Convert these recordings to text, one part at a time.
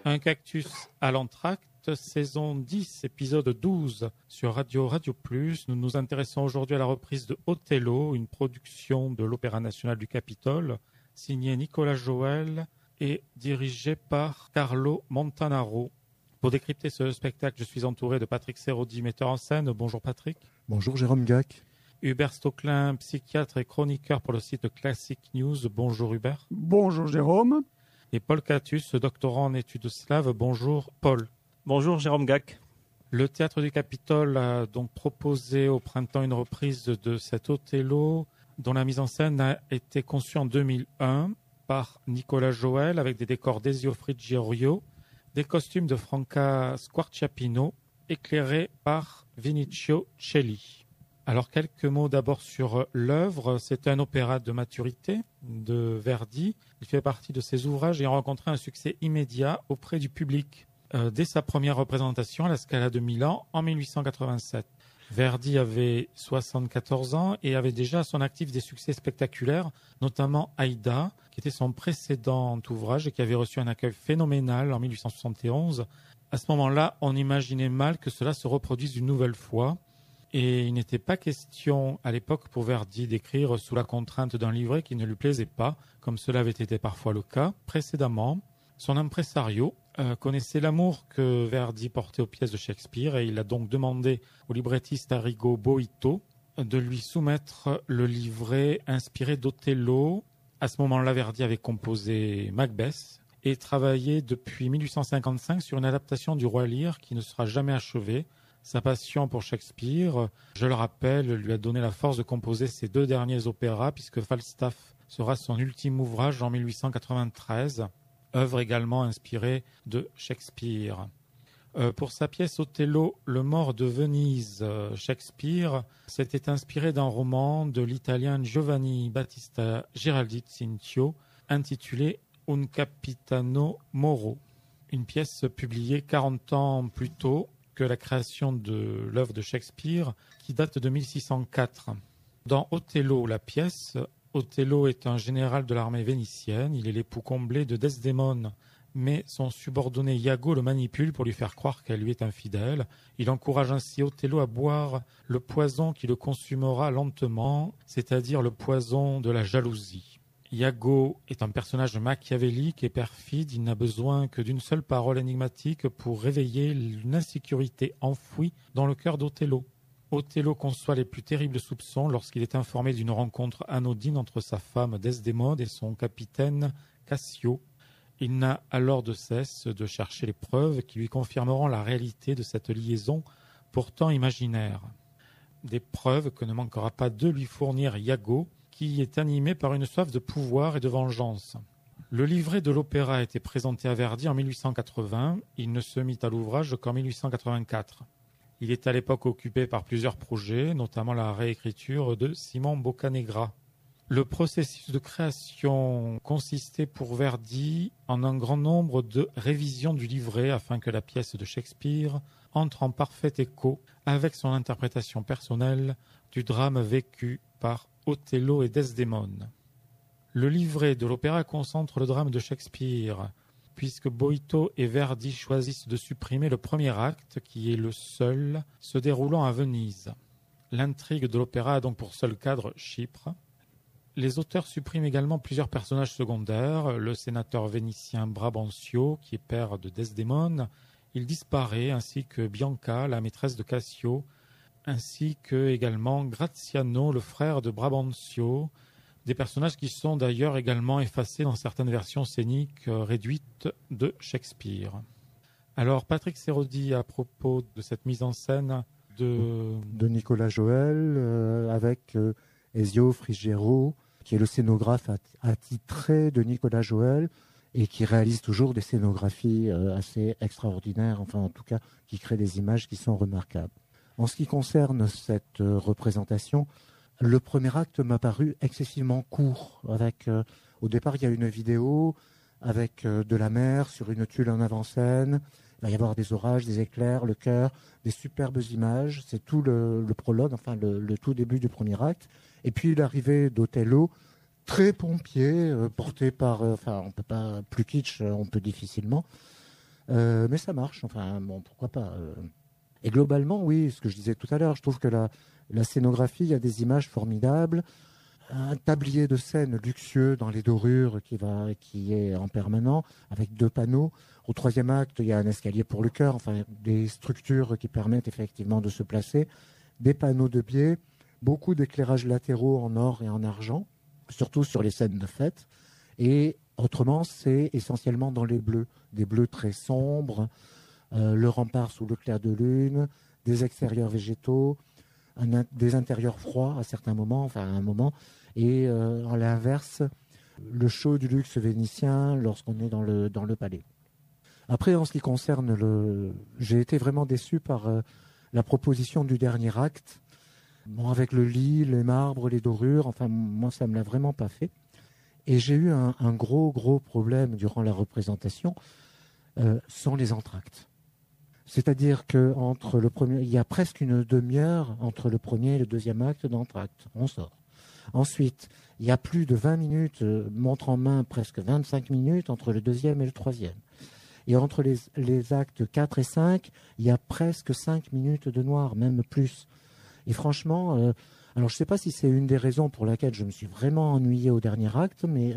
Un cactus à l'entracte, saison 10, épisode 12 sur Radio Plus. Nous nous intéressons aujourd'hui à la reprise de Othello, une production de l'Opéra national du Capitole, signée Nicolas Joël et dirigée par Carlo Montanaro. Pour décrypter ce spectacle, je suis entouré de Patrick Serodi, metteur en scène. Bonjour Patrick. Bonjour Jérôme Gac. Hubert Stocklin, psychiatre et chroniqueur pour le site Classic News. Bonjour Hubert. Bonjour Jérôme. Et Paul Catus, doctorant en études slaves. Bonjour Paul. Bonjour Jérôme Gac. Le Théâtre du Capitole a donc proposé au printemps une reprise de cet Othello dont la mise en scène a été conçue en 2001 par Nicolas Joël avec des décors d'Ezio Frigerio, des costumes de Franca Squarciapino éclairés par Vinicio Celli. Alors quelques mots d'abord sur l'œuvre. C'est un opéra de maturité de Verdi. Il fait partie de ses ouvrages ayant rencontré un succès immédiat auprès du public dès sa première représentation à la Scala de Milan en 1887. Verdi avait 74 ans et avait déjà à son actif des succès spectaculaires, notamment Aïda, qui était son précédent ouvrage et qui avait reçu un accueil phénoménal en 1871. À ce moment-là, on imaginait mal que cela se reproduise une nouvelle fois. Et il n'était pas question à l'époque pour Verdi d'écrire sous la contrainte d'un livret qui ne lui plaisait pas, comme cela avait été parfois le cas précédemment. Son impresario connaissait l'amour que Verdi portait aux pièces de Shakespeare et il a donc demandé au librettiste Arrigo Boito de lui soumettre le livret inspiré d'Othello. À ce moment-là, Verdi avait composé Macbeth et travaillé depuis 1855 sur une adaptation du Roi Lear qui ne sera jamais achevée. Sa passion pour Shakespeare, je le rappelle, lui a donné la force de composer ses deux derniers opéras, puisque Falstaff sera son ultime ouvrage en 1893, œuvre également inspirée de Shakespeare. Pour sa pièce Othello, le mort de Venise, Shakespeare s'était inspiré d'un roman de l'italien Giovanni Battista Giraldi Cincio, intitulé Un Capitano Moro, une pièce publiée 40 ans plus tôt que la création de l'œuvre de Shakespeare, qui date de 1604. Dans Othello, la pièce, Othello est un général de l'armée vénitienne, il est l'époux comblé de Desdémone, mais son subordonné Iago le manipule pour lui faire croire qu'elle lui est infidèle. Il encourage ainsi Othello à boire le poison qui le consumera lentement, c'est-à-dire le poison de la jalousie. Iago est un personnage machiavélique et perfide, il n'a besoin que d'une seule parole énigmatique pour réveiller une insécurité enfouie dans le cœur d'Othello. Othello conçoit les plus terribles soupçons lorsqu'il est informé d'une rencontre anodine entre sa femme Desdémone et son capitaine Cassio. Il n'a alors de cesse de chercher les preuves qui lui confirmeront la réalité de cette liaison pourtant imaginaire. Des preuves que ne manquera pas de lui fournir Iago, qui est animé par une soif de pouvoir et de vengeance. Le livret de l'opéra a été présenté à Verdi en 1880. Il ne se mit à l'ouvrage qu'en 1884. Il est à l'époque occupé par plusieurs projets, notamment la réécriture de Simon Boccanegra. Le processus de création consistait pour Verdi en un grand nombre de révisions du livret afin que la pièce de Shakespeare entre en parfait écho avec son interprétation personnelle du drame vécu par Othello et Desdémone. Le livret de l'opéra concentre le drame de Shakespeare, puisque Boito et Verdi choisissent de supprimer le premier acte, qui est le seul se déroulant à Venise. L'intrigue de l'opéra a donc pour seul cadre Chypre. Les auteurs suppriment également plusieurs personnages secondaires. Le sénateur vénitien Brabantio, qui est père de Desdémone, il disparaît, ainsi que Bianca, la maîtresse de Cassio, ainsi que également Graziano, le frère de Brabantio, des personnages qui sont d'ailleurs également effacés dans certaines versions scéniques réduites de Shakespeare. Alors Patrick Serodi, à propos de cette mise en scène de Nicolas Joël, avec Ezio Frigerio, qui est le scénographe attitré de Nicolas Joël et qui réalise toujours des scénographies assez extraordinaires, enfin en tout cas qui crée des images qui sont remarquables. En ce qui concerne cette représentation, le premier acte m'a paru excessivement court. Au départ, il y a une vidéo avec de la mer sur une tuile en avant-scène. Il va y avoir des orages, des éclairs, le chœur, des superbes images. C'est tout le prologue, enfin le tout début du premier acte. Et puis l'arrivée d'Othello, très pompier, porté par... on peut pas... Plus kitsch, on peut difficilement. Mais ça marche, enfin, bon, pourquoi pas. Et globalement, oui, ce que je disais tout à l'heure, je trouve que la scénographie, il y a des images formidables. Un tablier de scène luxueux dans les dorures qui est en permanent, avec 2 panneaux. Au 3e acte, il y a un escalier pour le chœur, enfin, des structures qui permettent effectivement de se placer, des panneaux de biais, beaucoup d'éclairages latéraux en or et en argent, surtout sur les scènes de fête. Et autrement, c'est essentiellement dans les bleus, des bleus très sombres, le rempart sous le clair de lune, des extérieurs végétaux, des intérieurs froids à certains moments, enfin à un moment, et à l'inverse, le show du luxe vénitien lorsqu'on est dans le palais. Après, en ce qui concerne j'ai été vraiment déçu par la proposition du dernier acte. Bon, avec le lit, les marbres, les dorures, enfin, moi, ça ne me l'a vraiment pas fait. Et j'ai eu un gros problème durant la représentation, sont les entr'actes. C'est-à-dire qu'entre il y a presque une demi-heure entre le premier et le 2e acte d'entr'acte. On sort. Ensuite, il y a plus de 20 minutes, montre en main, presque 25 minutes entre le 2e et le 3e. Et entre les actes 4 et 5, il y a presque 5 minutes de noir, même plus. Et franchement, alors je ne sais pas si c'est une des raisons pour laquelle je me suis vraiment ennuyé au dernier acte, mais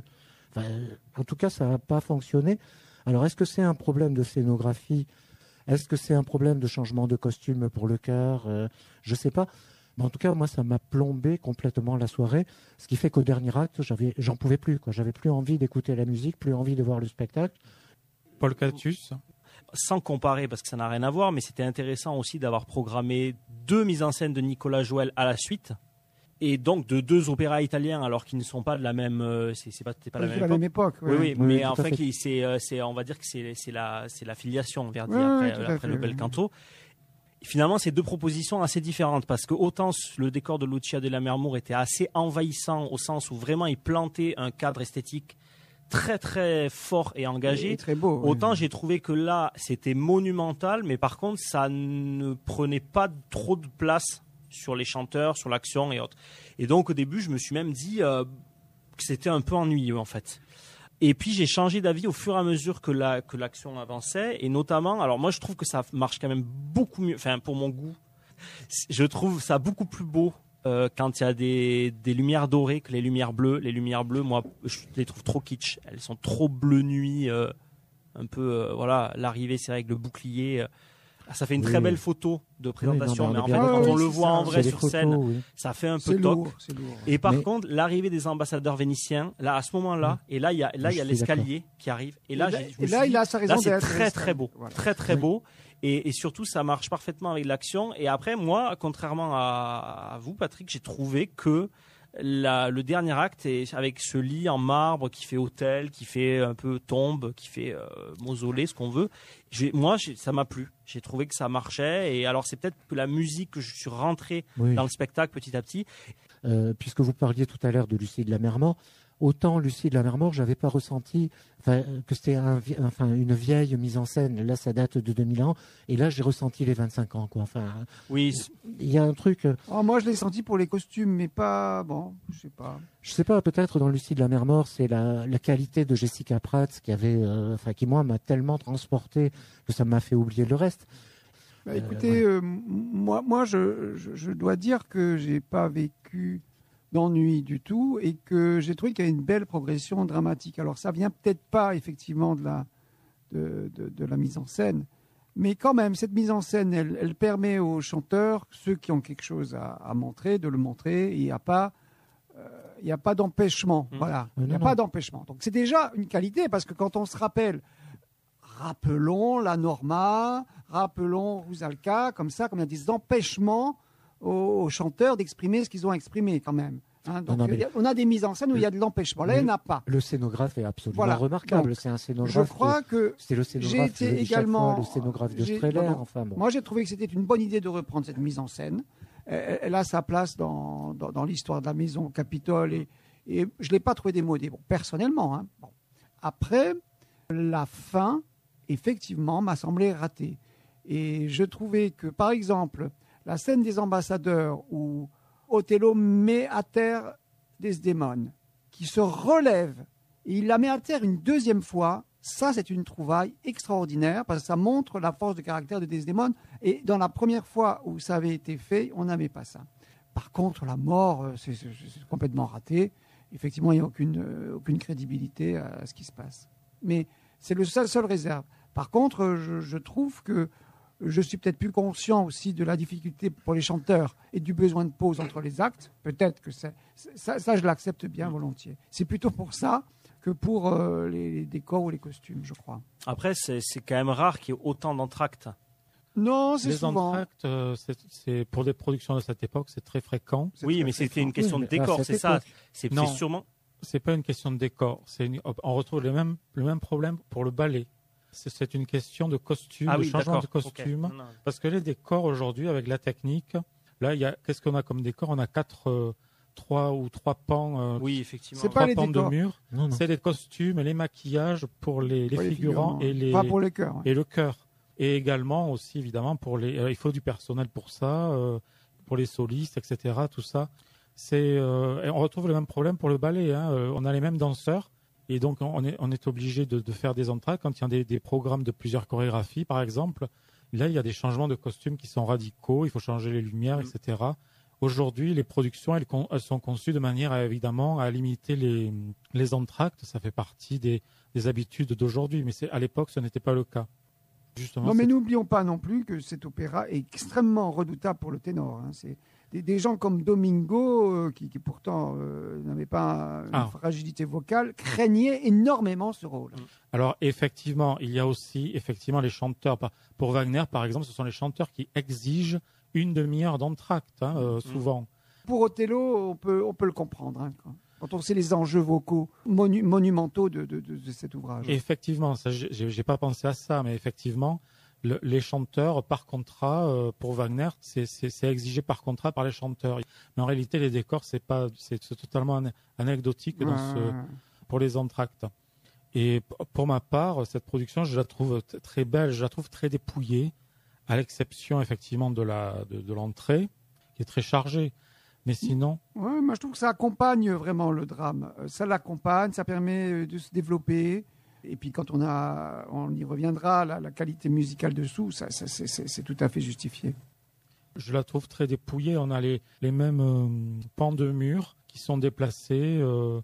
en tout cas, ça n'a pas fonctionné. Alors, est-ce que c'est un problème de scénographie ? Est-ce que c'est un problème de changement de costume pour le chœur ? Je ne sais pas. Mais en tout cas, moi, ça m'a plombé complètement la soirée. Ce qui fait qu'au dernier acte, j'en pouvais plus, quoi. J'avais plus envie d'écouter la musique, plus envie de voir le spectacle. Paul Catus ? Sans comparer, parce que ça n'a rien à voir, mais c'était intéressant aussi d'avoir programmé 2 mises en scène de Nicolas Joël à la suite. Et donc de 2 opéras italiens, alors qu'ils ne sont pas de la même, c'est pas la même époque. Oui, oui, mais en fait, on va dire que c'est la filiation Verdi après le Bel Canto. Et finalement, c'est 2 propositions assez différentes, parce que autant le décor de Lucia della Mermour était assez envahissant au sens où vraiment il plantait un cadre esthétique très très fort et engagé. Et très beau. Autant j'ai trouvé que là c'était monumental, mais par contre ça ne prenait pas trop de place sur les chanteurs, sur l'action et autres. Et donc au début, je me suis même dit que c'était un peu ennuyeux en fait. Et puis j'ai changé d'avis au fur et à mesure que l'action avançait, et notamment, alors moi je trouve que ça marche quand même beaucoup mieux, enfin pour mon goût, je trouve ça beaucoup plus beau quand il y a des lumières dorées que les lumières bleues. Les lumières bleues, moi je les trouve trop kitsch, elles sont trop bleu nuit, un peu, voilà, l'arrivée c'est avec le bouclier. Ça fait une très belle photo de présentation, mais en fait, quand on le voit en vrai sur scène, ça fait un peu toc. Et par contre, l'arrivée des ambassadeurs vénitiens, là, à ce moment-là, et là, il y a l'escalier qui arrive. Et là, il a sa raison c'est d'être. très, très beau. Voilà. Très, très beau. Et surtout, ça marche parfaitement avec l'action. Et après, moi, contrairement à vous, Patrick, j'ai trouvé que le dernier acte est avec ce lit en marbre qui fait hôtel, qui fait un peu tombe, qui fait mausolée, ce qu'on veut. Ça m'a plu. J'ai trouvé que ça marchait. Et alors, c'est peut-être que la musique que je suis rentré dans le spectacle petit à petit. Puisque vous parliez tout à l'heure de Lucie de la Mermour, autant Lucie de la Mermour, j'avais pas ressenti que c'était une vieille mise en scène. Là, ça date de 2000 ans. Et là, j'ai ressenti les 25 ans, quoi. Enfin, oui. Il y a un truc. Moi, je l'ai senti pour les costumes, mais pas. Bon, je sais pas. Je sais pas. Peut-être dans Lucie de la Mermour, c'est la qualité de Jessica Pratt qui moi m'a tellement transporté que ça m'a fait oublier le reste. Écoutez, moi, je dois dire que j'ai pas vécu d'ennui du tout et que j'ai trouvé qu'il y a une belle progression dramatique. Alors, ça vient peut-être pas effectivement de la mise en scène, mais quand même, cette mise en scène, elle permet aux chanteurs, ceux qui ont quelque chose à montrer, de le montrer. Il n'y a pas d'empêchement. Voilà, il n'y a pas d'empêchement. Donc, c'est déjà une qualité, parce que quand on se rappelons la Norma, rappelons Rusalka, comme il y a des empêchements aux chanteurs d'exprimer ce qu'ils ont exprimé quand même. Donc, on a des mises en scène où il y a de l'empêchement. Là, il n'y en a pas. Le scénographe est absolument remarquable. Donc, c'est un scénographe. Je crois que c'est le scénographe le scénographe de Strehler. Moi, j'ai trouvé que c'était une bonne idée de reprendre cette mise en scène. Elle a sa place dans l'histoire de la maison Capitole et je ne l'ai pas trouvé démodé. Bon, personnellement. Bon. Après, la fin, effectivement, m'a semblé ratée. Et je trouvais que, par exemple, la scène des ambassadeurs où Othello met à terre Desdémone, qui se relève, et il la met à terre une deuxième fois, Ça, c'est une trouvaille extraordinaire parce que ça montre la force de caractère de Desdémone. Et dans la première fois où ça avait été fait, on n'avait pas ça. Par contre, la mort, c'est complètement raté. Effectivement, il n'y a aucune crédibilité à ce qui se passe. Mais c'est le seul réserve. Par contre, je trouve que je suis peut-être plus conscient aussi de la difficulté pour les chanteurs et du besoin de pause entre les actes. Peut-être que ça, je l'accepte bien volontiers. C'est plutôt pour ça que pour les décors ou les costumes, je crois. Après, c'est quand même rare qu'il y ait autant d'entractes. Non, c'est Les souvent. entractes, c'est pour des productions de cette époque, c'est très fréquent. Oui, mais c'était une question de décor, c'est ça. C'est Non. sûrement. C'est pas une question de décor. On retrouve le même problème pour le ballet. C'est une question de costume, de changement de costume. Okay. Non. Parce que les décors aujourd'hui, avec la technique, là, qu'est-ce qu'on a comme décor? On a 3 pans. Oui, effectivement. C'est pas les pans de décors. mur. Non. C'est les costumes et les maquillages pour les figurants et Pas pour les chœurs. Ouais. et le chœur. Et également aussi, évidemment, il faut du personnel pour ça, pour les solistes, etc. Tout ça. Et on retrouve le même problème pour le ballet. Hein. On a les mêmes danseurs. Et donc, on est obligé de faire des entractes quand il y a des programmes de plusieurs chorégraphies, par exemple. Là, il y a des changements de costumes qui sont radicaux. Il faut changer les lumières, etc. Aujourd'hui, les productions, elles sont conçues de manière, évidemment, à limiter les entractes. Ça fait partie des habitudes d'aujourd'hui. Mais à l'époque, ce n'était pas le cas. Justement, non, mais n'oublions pas non plus que cet opéra est extrêmement redoutable pour le ténor. Hein. C'est des gens comme Domingo, qui pourtant n'avaient pas une fragilité vocale, craignaient énormément ce rôle. Alors, effectivement, il y a aussi les chanteurs. Pour Wagner, par exemple, ce sont les chanteurs qui exigent une demi-heure d'entracte, souvent. Pour Othello, on peut le comprendre. Hein, quand on sait les enjeux vocaux monumentaux de cet ouvrage. Effectivement, j'ai pas pensé à ça, mais effectivement, les chanteurs, par contrat, pour Wagner, c'est exigé par contrat par les chanteurs. Mais en réalité, les décors, c'est totalement anecdotique pour les entractes. Et pour ma part, cette production, je la trouve très belle, je la trouve très dépouillée, à l'exception effectivement de l'entrée, qui est très chargée. Mais sinon... Ouais, moi je trouve que ça accompagne vraiment le drame. Ça l'accompagne, ça permet de se développer. Et puis quand on y reviendra, la qualité musicale dessous, c'est tout à fait justifié. Je la trouve très dépouillée. On a les mêmes pans de murs qui sont déplacés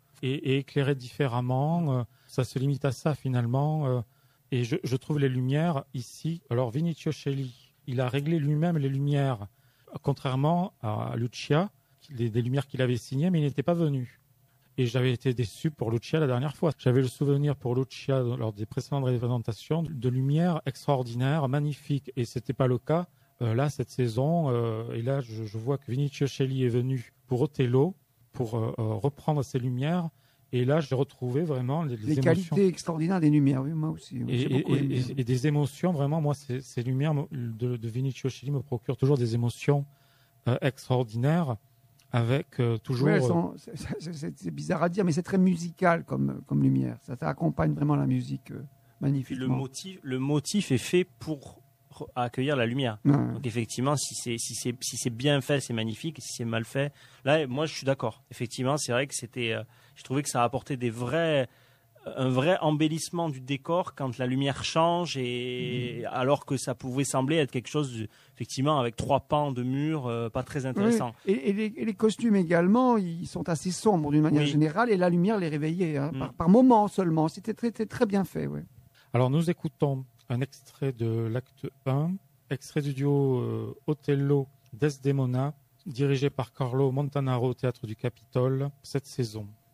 et éclairés différemment. Ça se limite à ça finalement. Et je trouve les lumières ici... Alors Vinicio Celli, il a réglé lui-même les lumières, contrairement à Lucia, des lumières qu'il avait signées, mais il n'était pas venu. Et j'avais été déçu pour Lucia la dernière fois. J'avais le souvenir pour Lucia, lors des précédentes représentations, de lumières extraordinaires, magnifiques. Et ce n'était pas le cas là, cette saison. Et là, je vois que Vinicio Celli est venu pour Othello, pour reprendre ces lumières. Et là, j'ai retrouvé vraiment les émotions. Qualités extraordinaires des lumières, oui, moi aussi. Et des émotions, vraiment, moi, ces lumières de Vinicio Celli me procurent toujours des émotions extraordinaires. Avec toujours... Oui, c'est bizarre à dire, mais c'est très musical comme lumière. Ça accompagne vraiment la musique magnifiquement. Le motif est fait pour accueillir la lumière. Ouais. Donc effectivement, si c'est bien fait, c'est magnifique. Et si c'est mal fait, là, moi, je suis d'accord. Effectivement, c'est vrai que je trouvais que ça a apporté un vrai embellissement du décor quand la lumière change, alors que ça pouvait sembler être quelque chose, effectivement, avec 3 pans de mur, pas très intéressant. Oui. Et les costumes également, ils sont assez sombres d'une manière générale, et la lumière les réveillait, par moments seulement. C'était très, très, très bien fait. Oui. Alors nous écoutons un extrait de l'acte 1, extrait du duo Othello Desdemona, dirigé par Carlo Montanaro au Théâtre du Capitole, cette saison.